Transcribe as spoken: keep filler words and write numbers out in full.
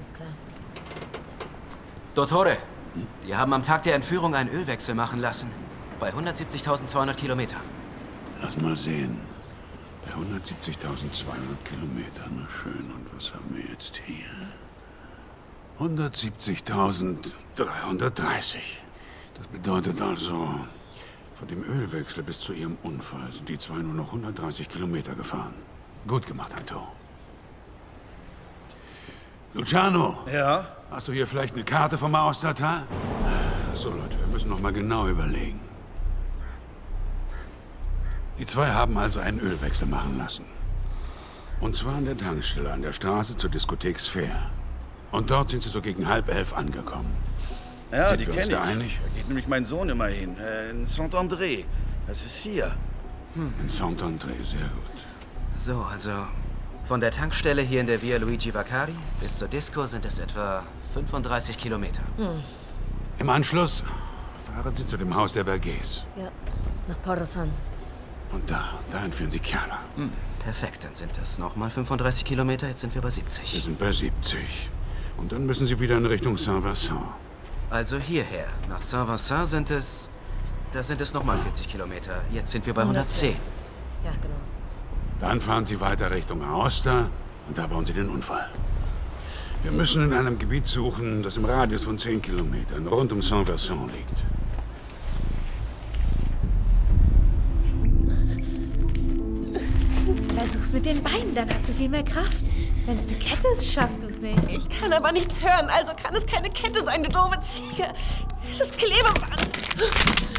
Alles klar. Dottore, die haben am Tag der Entführung einen Ölwechsel machen lassen. Bei hundertsiebzigtausendzweihundert Kilometer. Lass mal sehen. Bei hundertsiebzigtausendzweihundert Kilometer. Na schön. Und was haben wir jetzt hier? hundertsiebzigtausenddreihundertdreißig. Das bedeutet also, von dem Ölwechsel bis zu ihrem Unfall sind die zwei nur noch hundertdreißig Kilometer gefahren. Gut gemacht, Anto. Luciano. Ja? Hast du hier vielleicht eine Karte vom Aostatal? So, Leute, wir müssen noch mal genau überlegen. Die zwei haben also einen Ölwechsel machen lassen. Und zwar an der Tankstelle an der Straße zur Diskothek Sphere. Und dort sind sie so gegen halb elf angekommen. Ja, sind die wir uns kenne da ich. einig? Da geht nämlich mein Sohn immer hin. Äh, in Saint-André. Das ist hier. Hm. In Saint-André, sehr gut. So, also von der Tankstelle hier in der Via Luigi Vaccari bis zur Disco sind es etwa fünfunddreißig Kilometer. Hm. Im Anschluss fahren sie zu dem Haus der Bergés. Ja, nach Portosan. Und da, da entführen sie Chiara. Hm, perfekt, dann sind das nochmal fünfunddreißig Kilometer, jetzt sind wir bei Wir siebzig. sind bei siebzig. Und dann müssen sie wieder in Richtung Saint-Vincent. Also hierher, nach Saint-Vincent sind es, da sind es nochmal vierzig Kilometer. Jetzt sind wir bei hundertzehn. Ja, genau. Dann fahren sie weiter Richtung Aosta und da bauen sie den Unfall. Wir müssen in einem Gebiet suchen, das im Radius von zehn Kilometern rund um Saint-Vincent liegt. Versuch's mit den Beinen, dann hast du viel mehr Kraft. Wenn's eine Kette ist, schaffst du's nicht. Ich kann aber nichts hören, also kann es keine Kette sein, du doofe Ziege. Es ist Klebeband.